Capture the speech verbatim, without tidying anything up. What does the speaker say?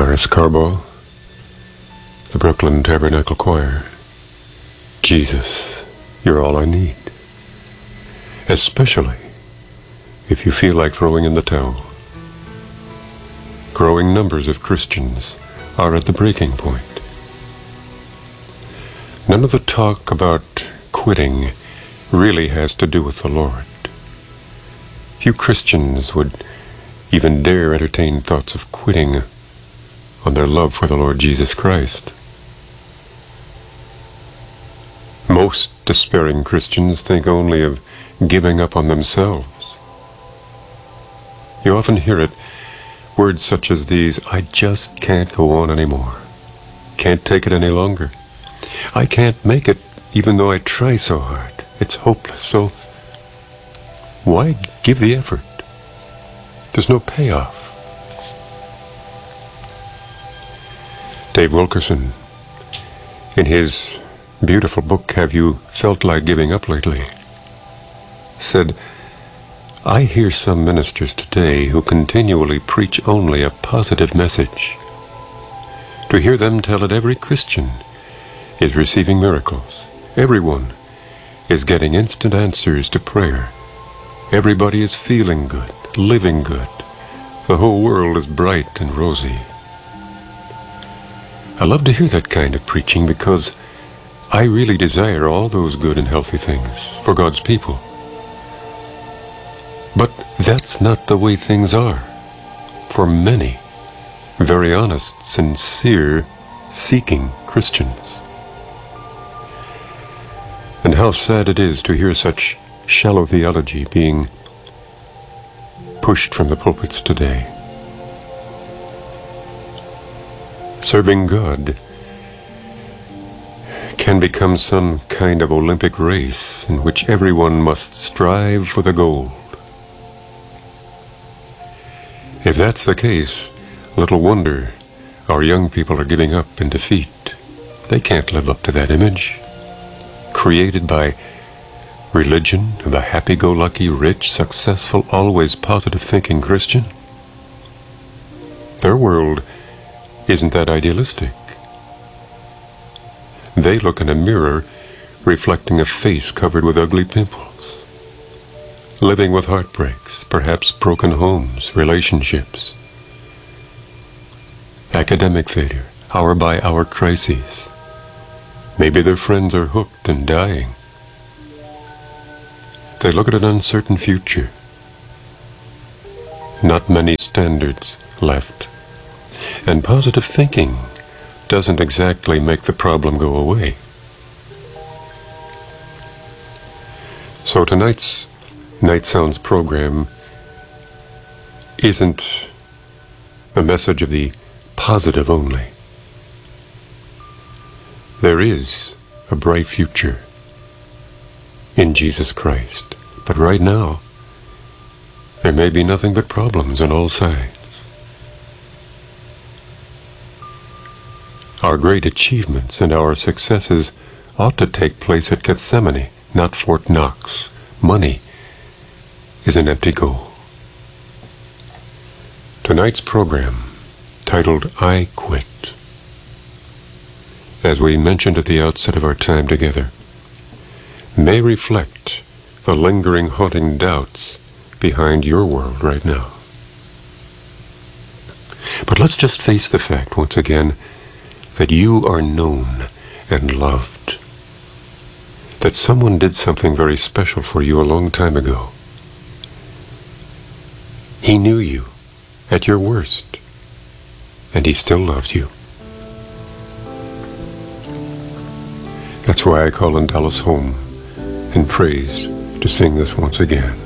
Maris Carbo, the Brooklyn Tabernacle Choir. Jesus, you're all I need. Especially if you feel like throwing in the towel. Growing numbers of Christians are at the breaking point. None of the talk about quitting really has to do with the Lord. Few Christians would even dare entertain thoughts of quitting on their love for the Lord Jesus Christ. Most despairing Christians think only of giving up on themselves. You often hear it, words such as these: I just can't go on anymore. Can't take it any longer. I can't make it even though I try so hard. It's hopeless. So why give the effort? There's no payoff. Dave Wilkerson, in his beautiful book, Have You Felt Like Giving Up Lately?, said, I hear some ministers today who continually preach only a positive message. To hear them tell it, every Christian is receiving miracles. Everyone is getting instant answers to prayer. Everybody is feeling good, living good. The whole world is bright and rosy. I love to hear that kind of preaching because I really desire all those good and healthy things for God's people. But that's not the way things are for many very honest, sincere, seeking Christians. And how sad it is to hear such shallow theology being pushed from the pulpits today. Serving God can become some kind of Olympic race in which everyone must strive for the gold. If that's the case, little wonder our young people are giving up in defeat. They can't live up to that image created by religion of a happy-go-lucky, rich, successful, always positive-thinking Christian. Their world isn't that idealistic. They look in a mirror reflecting a face covered with ugly pimples, living with heartbreaks, perhaps broken homes, relationships, academic failure, hour-by-hour crises. Maybe their friends are hooked and dying. They look at an uncertain future. Not many standards left. And positive thinking doesn't exactly make the problem go away. So tonight's Night Sounds program isn't a message of the positive only. There is a bright future in Jesus Christ. But right now, there may be nothing but problems on all sides. Our great achievements and our successes ought to take place at Gethsemane, not Fort Knox. Money is an empty goal. Tonight's program, titled I Quit, as we mentioned at the outset of our time together, may reflect the lingering, haunting doubts behind your world right now. But let's just face the fact once again that you are known and loved. That someone did something very special for you a long time ago. He knew you at your worst, and he still loves you. That's why I call in Dallas home and praise to sing this once again.